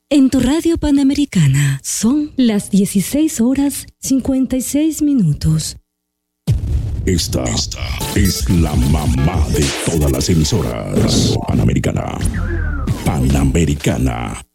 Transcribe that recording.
En tu radio Panamericana son las 16:56. Esta es la mamá de todas las emisoras. Panamericana.